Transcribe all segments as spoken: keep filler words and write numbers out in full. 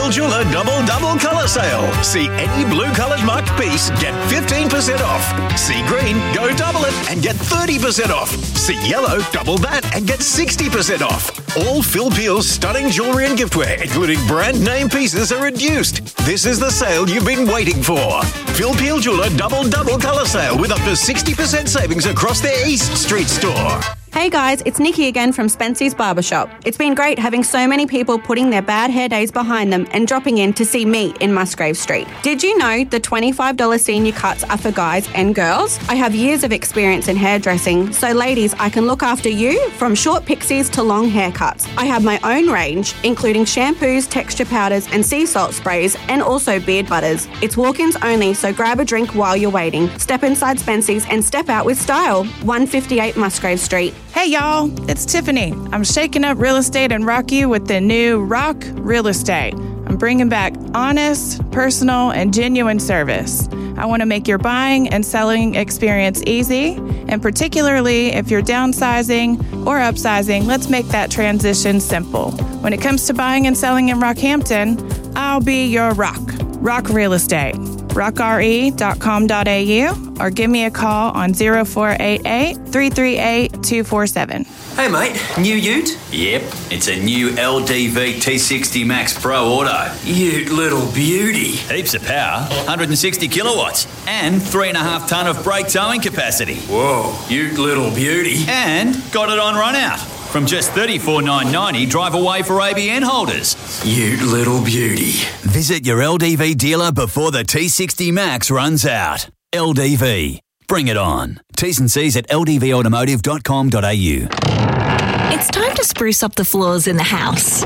Peel Jeweller Double Double Colour Sale. See any blue-coloured marked piece, get fifteen percent off. See green, go double it and get thirty percent off. See yellow, double that and get sixty percent off. All Phil Peel's stunning jewellery and giftware, including brand name pieces, are reduced. This is the sale you've been waiting for. Phil Peel Jeweller Double Double Colour Sale with up to sixty percent savings across their East Street store. Hey guys, it's Nikki again from Spency's Barbershop. It's been great having so many people putting their bad hair days behind them and dropping in to see me in Musgrave Street. Did you know the twenty-five dollars senior cuts are for guys and girls? I have years of experience in hairdressing, so ladies, I can look after you from short pixies to long haircuts. I have my own range, including shampoos, texture powders and sea salt sprays, and also beard butters. It's walk-ins only, so grab a drink while you're waiting. Step inside Spency's and step out with style. one fifty-eight Musgrave Street. Hey y'all, it's Tiffany. I'm shaking up real estate in Rocky with the new Rock Real Estate. I'm bringing back honest, personal, and genuine service. I want to make your buying and selling experience easy, and particularly if you're downsizing or upsizing, let's make that transition simple. When it comes to buying and selling in Rockhampton, I'll be your rock. Rock Real Estate. rock r e dot com dot a u or give me a call on zero four eight eight, three three eight, two four seven. Hey mate, new ute? Yep, it's a new L D V T sixty Max Pro Auto. Ute little beauty. Heaps of power, one hundred sixty kilowatts, and three and a half tonne of brake towing capacity. Whoa, ute little beauty. And got it on run out. From just thirty-four thousand nine hundred ninety dollars, drive away for A B N holders. Ute little beauty. Visit your L D V dealer before the T sixty Max runs out. L D V. Bring it on. T's and C's at l d v automotive dot com dot a u. It's time to spruce up the floors in the house.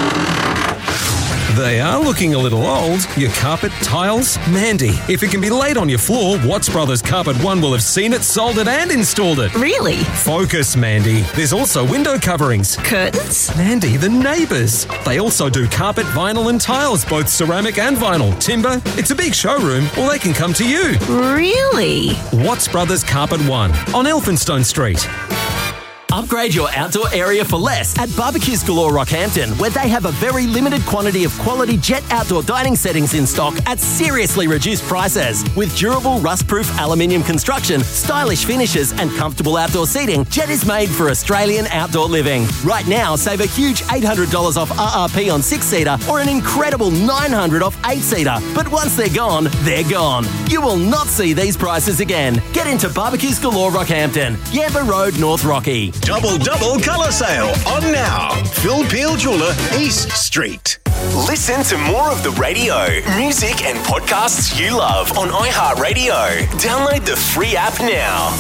They are looking a little old. Your carpet, tiles, Mandy. If it can be laid on your floor, Watts Brothers Carpet One will have seen it, sold it and installed it. Really? Focus, Mandy. There's also window coverings. Curtains? Mandy, the neighbours. They also do carpet, vinyl and tiles, both ceramic and vinyl. Timber. It's a big showroom, or they can come to you. Really? Watts Brothers Carpet One on Elphinstone Street. Upgrade your outdoor area for less at Barbecues Galore Rockhampton, where they have a very limited quantity of quality Jet outdoor dining settings in stock at seriously reduced prices. With durable rust-proof aluminium construction, stylish finishes and comfortable outdoor seating, Jet is made for Australian outdoor living. Right now, save a huge eight hundred dollars off R R P on six-seater or an incredible nine hundred dollars off eight-seater. But once they're gone, they're gone. You will not see these prices again. Get into Barbecues Galore Rockhampton, Yamba Road, North Rocky. Double Double Colour Sale on now. Phil Peel Jeweller, East Street. Listen to more of the radio, music and podcasts you love on iHeartRadio. Download the free app now.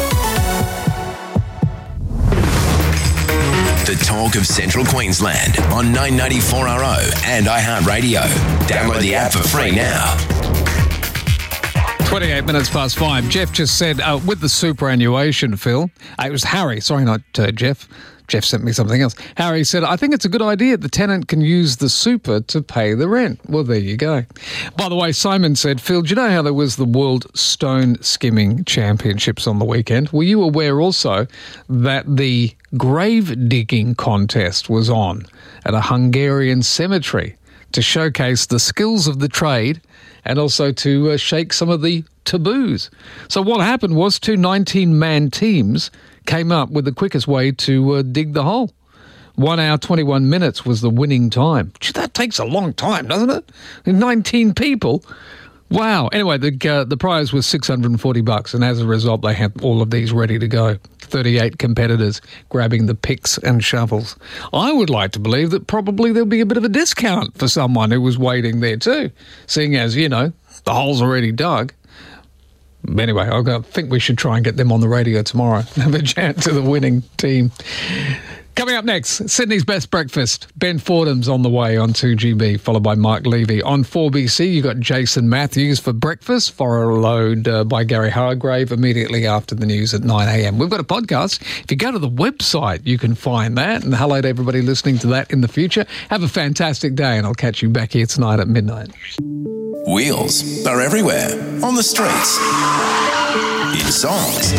The talk of Central Queensland on nine ninety-four R O and iHeartRadio. Download the app for free now. twenty-eight minutes past five. Jeff just said, uh, with the superannuation, Phil, uh, it was Harry, sorry, not uh, Jeff. Jeff sent me something else. Harry said, I think it's a good idea. The tenant can use the super to pay the rent. Well, there you go. By the way, Simon said, Phil, do you know how there was the World Stone Skimming Championships on the weekend? Were you aware also that the grave digging contest was on at a Hungarian cemetery to showcase the skills of the trade and also to uh, shake some of the taboos? So what happened was two nineteen-man teams came up with the quickest way to uh, dig the hole. One hour, twenty-one minutes was the winning time. Gee, that takes a long time, doesn't it? nineteen people. Wow. Anyway, the uh, the prize was six hundred forty bucks, and as a result, they had all of these ready to go. thirty-eight competitors grabbing the picks and shovels. I would like to believe that probably there'll be a bit of a discount for someone who was waiting there too, seeing as, you know, the hole's already dug. Anyway, I think we should try and get them on the radio tomorrow. Have a chat to the winning team. Coming up next, Sydney's Best Breakfast. Ben Fordham's on the way on two G B, followed by Mike Levy. On four B C, you got Jason Matthews for breakfast, followed uh, by Gary Hargrave immediately after the news at nine a.m. We've got a podcast. If you go to the website, you can find that. And hello to everybody listening to that in the future. Have a fantastic day, and I'll catch you back here tonight at midnight. Wheels are everywhere, on the streets, in songs.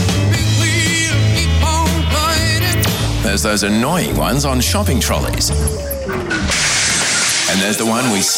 There's those annoying ones on shopping trolleys. And there's the one we